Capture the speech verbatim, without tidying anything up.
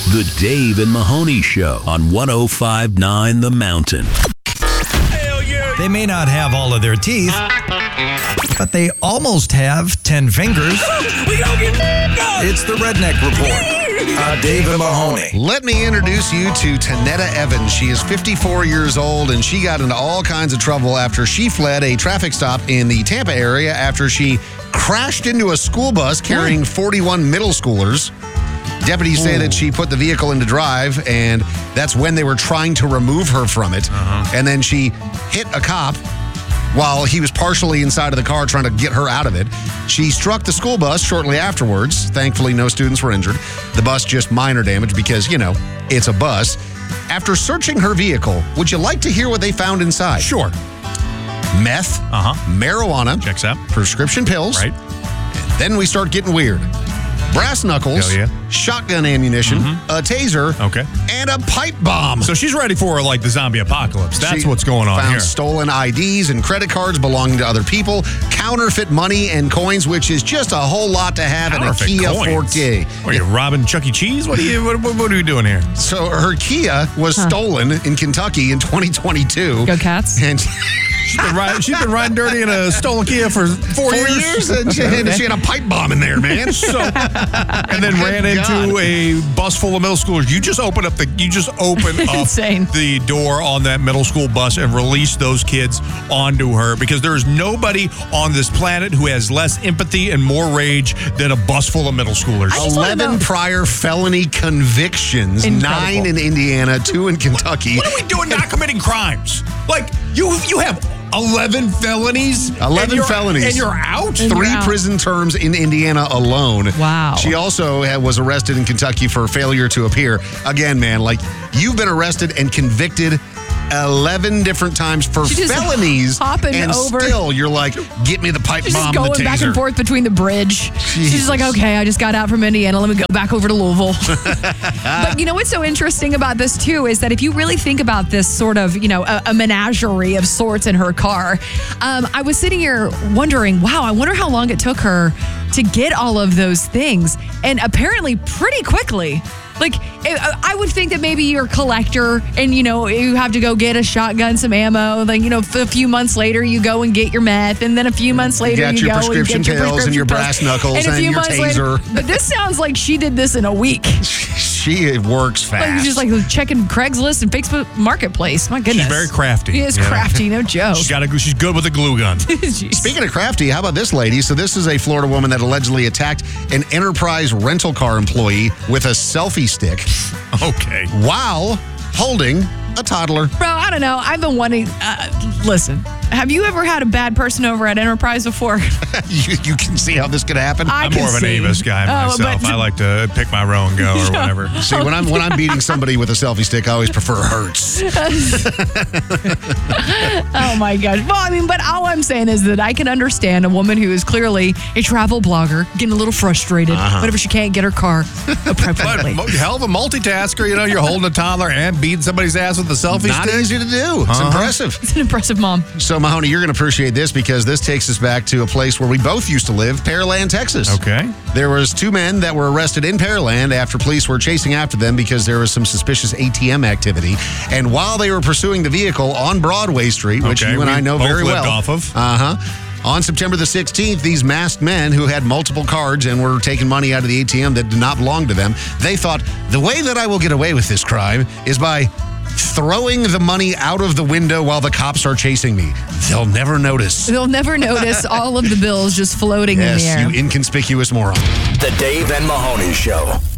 The Dave and Mahoney Show on one oh five point nine The Mountain. Hell yeah. They may not have all of their teeth, but they almost have ten fingers. We gonna get It's the Redneck Report. Uh, Dave and Mahoney. Let me introduce you to Tanetta Evans. She is fifty-four years old, and she got into all kinds of trouble after she fled a traffic stop in the Tampa area after she crashed into a school bus carrying forty-one middle schoolers. Deputies say that she put the vehicle into drive, and that's when they were trying to remove her from it. Uh-huh. And then she hit a cop while he was partially inside of the car trying to get her out of it. She struck the school bus shortly afterwards. Thankfully, no students were injured. The bus just minor damage because, you know, it's a bus. After searching her vehicle, would you like to hear what they found inside? Sure. Meth, Uh-huh. marijuana, Checks out. prescription pills. Right. And then we start getting weird. Brass knuckles, Hell yeah. shotgun ammunition, a taser, Okay. and a pipe bomb. So she's ready for like the zombie apocalypse. That's She what's going on found here. stolen I Ds and credit cards belonging to other people, counterfeit money and coins, which is just a whole lot to have in a Counterfeit Kia coins. Forte. What, are you robbing Chuck E. Cheese? What are you? What, what, what are you doing here? So her Kia was stolen in Kentucky in twenty twenty-two. Go Cats. And She's been riding, she's been riding dirty in a stolen Kia for four, four years. years, and she, and she had a pipe bomb in there, man. So, and then Good ran into God. a bus full of middle schoolers. You just open up the you just open up Insane. the door on that middle school bus and release those kids onto her, because there is nobody on this planet who has less empathy and more rage than a bus full of middle schoolers. just wanna eleven know- prior felony convictions, Incredible. nine in Indiana, two in Kentucky. What are we doing not committing crimes? Like, you you have eleven felonies? eleven and you're- felonies. And you're out? And- Three You're out. prison terms in Indiana alone. Wow. She also had, was arrested in Kentucky for failure to appear. Again, man, like, you've been arrested and convicted eleven different times for She just felonies. hopping and over. Still, you're like, get me the pipe She's bomb, just the going back taser. and forth between the bridge. She's just like, Jesus. okay, I just got out from Indiana. Let me go back over to Louisville. But you know what's so interesting about this, too, is that if you really think about this sort of, you know, a, a menagerie of sorts in her car, um, I was sitting here wondering, wow, I wonder how long it took her to get all of those things. And apparently pretty quickly. Like, I I would think that maybe you're a collector and, you know, you have to go get a shotgun, some ammo. Then, you know, a few months later, you go and get your meth. And then a few months later, got you your go and prescription get your pills and prescription your pills. brass knuckles a and few your months later- taser. but this sounds like she did this in a week. She works fast. Like, just like checking Craigslist and Facebook Marketplace. My goodness. She's very crafty. She is Yeah. crafty, no joke. She's got a, she's good with a glue gun. Jeez. Speaking of crafty, how about this lady? So this is a Florida woman that allegedly attacked an Enterprise rental car employee with a selfie stick Okay. while holding a toddler. Bro, I don't know. I've been wanting. Uh, listen, have you ever had a bad person over at Enterprise before? you, you can see how this could happen. I I'm can more of an see. Avis guy Oh, myself. but- I like to pick my row and go or whatever. See, when I'm when I'm beating somebody with a selfie stick, I always prefer Hertz. Oh my gosh. Well, I mean, but all I'm saying is that I can understand a woman who is clearly a travel blogger getting a little frustrated whenever she can't get her car But appropriately. mo- hell of a multitasker, you know, you're holding a toddler and beating somebody's ass with a selfie Not stick. easy to do. It's Uh-huh. impressive. It's an impressive mom. So, Mahoney, you're going to appreciate this because this takes us back to a place where we both used to live, Pearland, Texas. Okay. There was two men that were arrested in Pearland after police were chasing after them because there was some suspicious A T M activity. And while they were pursuing the vehicle on Broadway Street, which Okay, you and we I know both very lived well. off of. Uh-huh. On September the sixteenth, these masked men who had multiple cards and were taking money out of the A T M that did not belong to them, they thought, the way that I will get away with this crime is by throwing the money out of the window while the cops are chasing me. They'll never notice. They'll never notice all of the bills just floating Yes, in the air. you inconspicuous moron. The Dave and Mahoney Show.